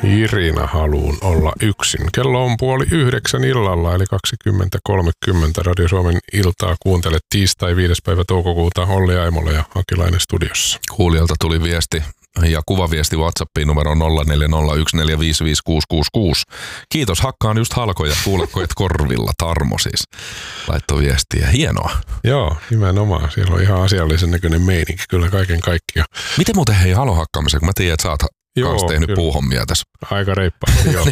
Irina haluun olla yksin. Kello on 8:30 illalla, eli 20.30 Radio Suomen iltaa. Kuuntelet tiistai 5. päivä toukokuuta. Olli Aimola ja Akilainen studiossa. Kuulijalta tuli viesti ja kuvaviesti WhatsAppiin numero 0401455666. Kiitos, hakkaan just halkoja, kuuletko et korvilla. Tarmo siis laittoi viestiä. Hienoa. Joo, nimenomaan. Siellä on ihan asiallisen näköinen meininki kyllä kaiken kaikkiaan. Miten muuten hei halohakkaamisen, kun mä tiedän, että sä oot kanssa tehnyt puuhommia tässä. Aika reippaasti, joo.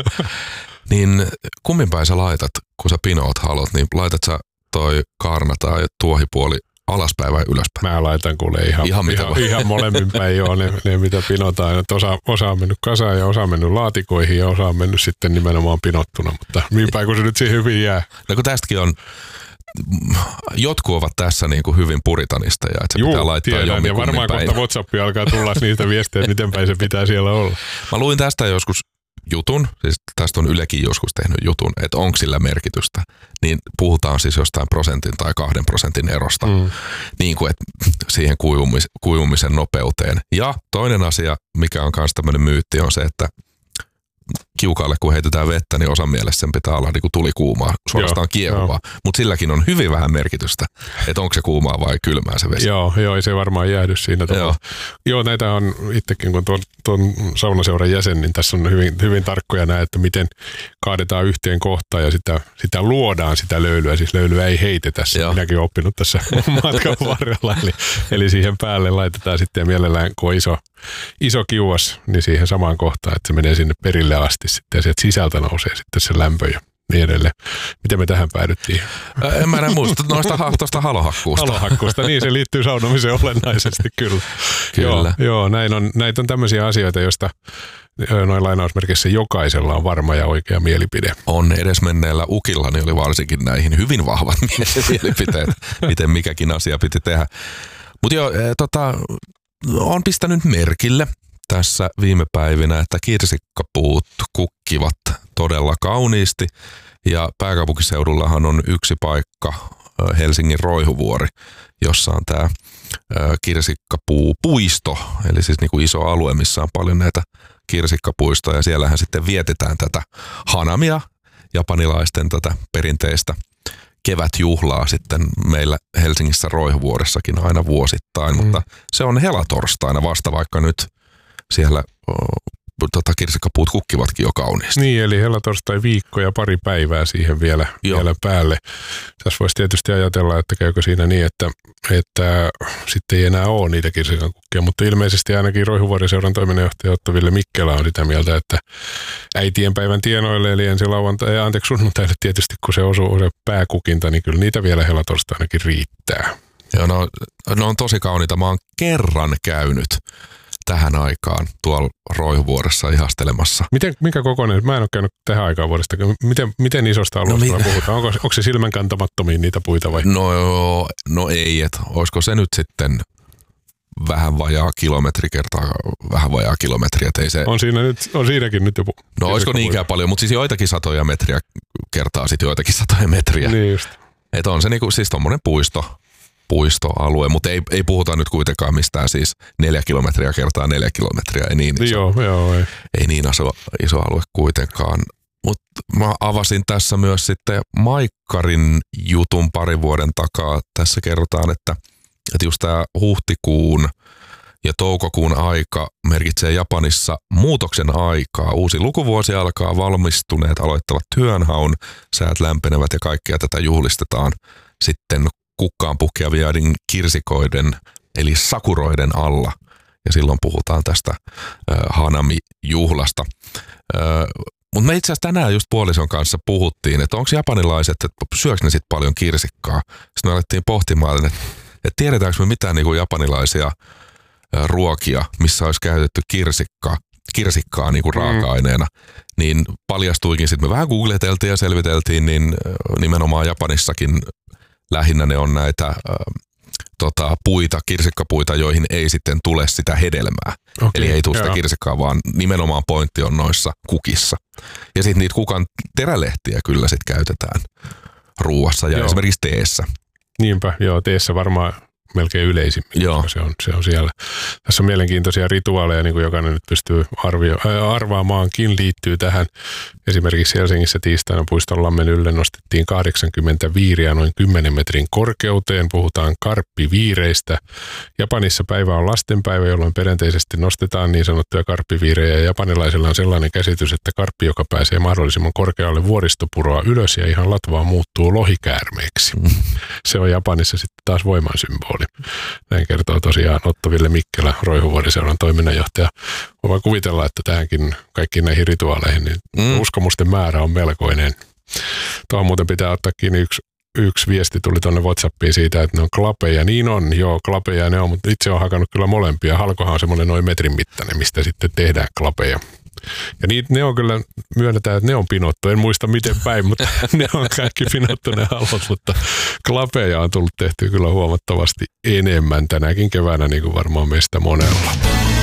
niin kummin päin sä laitat, kun sä pinoot halot, niin laitat sä toi kaarna tai tuohipuoli alaspäin vai ylöspäin? Mä laitan kuule ihan molemmin päin joo, ne mitä pinotaan. Että osa on mennyt kasaan ja osa on mennyt laatikoihin ja osa on mennyt sitten nimenomaan pinottuna, mutta niin päin kun se nyt siihen hyvin jää. No kun tästäkin on, jotkut ovat tässä niin kuin hyvin puritanista ja että se pitää laittaa jommikummin ja varmaan päin. Kohta WhatsApp alkaa tulla niitä viestejä, miten päin se pitää siellä olla. Mä luin tästä joskus jutun, siis tästä on Ylekin joskus tehnyt jutun, että onko sillä merkitystä, niin puhutaan siis jostain prosentin tai 2% erosta, niin kuin että siihen kuivumisen nopeuteen. Ja toinen asia, mikä on myös tämmöinen myytti, on se, että kiukaalle kun heitetään vettä, niin osan mielestä sen pitää olla niin kuin tuli kuumaa, suorastaan kiehuvaa. Mutta silläkin on hyvin vähän merkitystä, että onko se kuumaa vai kylmää se vesi. Joo, ei se varmaan jäädy siinä tavalla. Joo, näitä on itsekin, kun tuon saunaseuran jäsen, niin tässä on hyvin tarkkoja näin, että miten kaadetaan yhteen kohtaan ja sitä luodaan sitä löylyä. Siis löylyä ei heitetä, minäkin olen oppinut tässä matkan varrella. Eli siihen päälle laitetaan sitten mielellään, kun on iso kiuas, niin siihen samaan kohtaan, että se menee sinne perille asti sitten ja sieltä sisältä nousee sitten se lämpö ja niin edelleen. Miten me tähän päädyttiin? En mä enää muista tuosta halohakkuusta. Halohakkuusta, niin se liittyy saunomiseen olennaisesti kyllä. Joo, näitä on tämmöisiä asioita, joista noin lainausmerkissä jokaisella on varma ja oikea mielipide. On edesmenneellä ukillani oli varsinkin näihin hyvin vahvat mielipiteet, miten mikäkin asia piti tehdä. Mutta joo, on pistänyt merkille tässä viime päivinä, että kirsikkapuut kukkivat todella kauniisti ja pääkaupunkiseudullahan on yksi paikka, Helsingin Roihuvuori, jossa on tämä kirsikkapuupuisto, eli siis niin kuin iso alue, missä on paljon näitä kirsikkapuistoja ja siellähän sitten vietetään tätä hanamia, japanilaisten tätä perinteistä kevätjuhlaa sitten meillä Helsingissä Roihuvuoressakin aina vuosittain, mutta se on helatorstaina vasta, vaikka nyt siellä kirsikkapuut kukkivatkin jo kauniisti. Niin, eli helatorstai viikko ja pari päivää siihen vielä päälle. Tässä voisi tietysti ajatella, että käykö siinä niin, että sitten ei enää ole niitä kirsikkakukkia, mutta ilmeisesti ainakin Roihuvuoren seuran toiminnanjohtaja Otto Ville Mikkelä on sitä mieltä, että äitienpäivän tienoille, eli ensi sunnuntaille tietysti, kun se osuu se pääkukinta, niin kyllä niitä vielä helatorstainakin riittää. Joo, no on tosi kauniita. Mä oon kerran käynyt tähän aikaan tuolla Roihuvuoressa ihastelemassa. Minkä kokoinen? Mä en ole käynyt tähän aikaan vuodesta. Miten isosta alueesta puhutaan? Onko se silmän kantamattomia niitä puita vai? No ei, että olisiko se nyt sitten vähän vajaa kilometri kertaa vähän vajaa kilometri, että ei se... On siinäkin nyt joku... No olisiko niinkään paljon, mutta siis joitakin satoja metriä kertaa sitten joitakin satoja metriä. Niin just. Että on se niinku siis tommonen puistoalue, mutta ei puhuta nyt kuitenkaan mistään siis 4 kilometriä kertaa 4 kilometriä, ei niin iso, ei niin iso alue kuitenkaan. Mutta mä avasin tässä myös sitten Maikkarin jutun parin vuoden takaa. Tässä kerrotaan, että just tämä huhtikuun ja toukokuun aika merkitsee Japanissa muutoksen aikaa. Uusi lukuvuosi alkaa, valmistuneet aloittavat työnhaun, säät lämpenevät ja kaikkea tätä juhlistetaan sitten kukkaan puhkeavien kirsikoiden eli sakuroiden alla. Ja silloin puhutaan tästä hanami-juhlasta. Mutta me itse asiassa tänään just puolison kanssa puhuttiin, että onko japanilaiset, että syöks ne sitten paljon kirsikkaa. Sitten me alettiin pohtimaan, että tiedetäänkö me mitään niinku japanilaisia ruokia, missä olisi käytetty kirsikkaa niinku raaka-aineena. Niin paljastuikin sitten, me vähän googleteltiin ja selviteltiin, niin nimenomaan Japanissakin lähinnä ne on näitä kirsikkapuita, joihin ei sitten tule sitä hedelmää. Okay, eli ei tule sitä kirsikkaa, vaan nimenomaan pointti on noissa kukissa. Ja sitten niitä kukan terälehtiä kyllä sitten käytetään ruuassa ja esimerkiksi teessä. Niinpä, teessä varmaan melkein yleisimmin. Se on siellä. Tässä on mielenkiintoisia rituaaleja, niin kuin jokainen nyt pystyy arvaamaankin liittyy tähän. Esimerkiksi Helsingissä tiistaina Puistonlammen ylle nostettiin 80 viiriä noin 10 metrin korkeuteen. Puhutaan karppiviireistä. Japanissa päivä on lastenpäivä, jolloin perinteisesti nostetaan niin sanottuja karppiviirejä. Ja japanilaisilla on sellainen käsitys, että karppi, joka pääsee mahdollisimman korkealle vuoristopuroa ylös ja ihan latvaa muuttuu lohikäärmeeksi. Se on Japanissa sitten taas voiman symboli. Näin kertoo tosiaan Otto Ville Mikkelä, Roihuvuoriseuran toiminnanjohtaja. Voin kuvitella, että tähänkin kaikkiin näihin rituaaleihin niin uskomusten määrä on melkoinen. Tuohon muuten pitää ottaa kiinni yksi viesti tuli tuonne WhatsAppiin siitä, että ne on klapeja. Niin on, joo, klapeja ne on, mutta itse olen hakannut kyllä molempia. Halkohan on semmoinen noin metrin mittainen, mistä sitten tehdään klapeja. Ja ne on kyllä, myönnetään, että ne on pinottu. En muista miten päin, mutta ne on kaikki pinottu ne halot, mutta klapeja on tullut tehtyä kyllä huomattavasti enemmän tänäkin keväänä, niin kuin varmaan meistä monella.